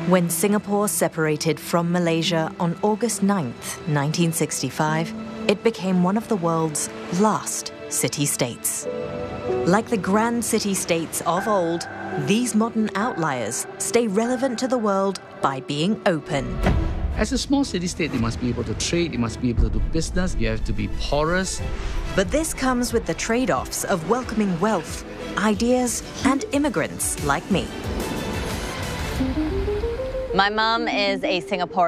When Singapore separated from Malaysia on August 9th, 1965, it became one of the world's last city-states. Like the grand city-states of old, these modern outliers stay relevant to the world by being open. As a small city-state, you must be able to trade, you must be able to do business, you have to be porous. But this comes with the trade-offs of welcoming wealth, ideas, and immigrants like me. My mom is a Singaporean.